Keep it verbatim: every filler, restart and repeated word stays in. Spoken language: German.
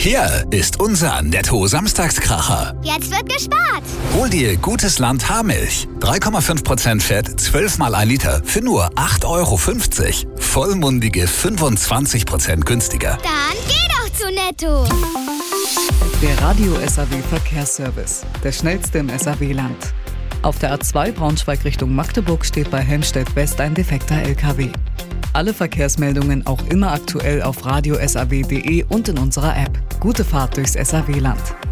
Hier ist unser Netto-Samstagskracher. Jetzt wird gespart. Hol dir Gutes Land Haarmilch. drei Komma fünf Prozent Fett, zwölf mal ein Liter für nur acht Euro fünfzig. Vollmundige fünfundzwanzig Prozent günstiger. Dann geh doch zu Netto. Der Radio-S A W Verkehrsservice. Der schnellste im S A W-Land. Auf der A zwei Braunschweig Richtung Magdeburg steht bei Helmstedt West ein defekter L K W. Alle Verkehrsmeldungen auch immer aktuell auf radio s a w punkt d e und in unserer App. Gute Fahrt durchs S A W-Land.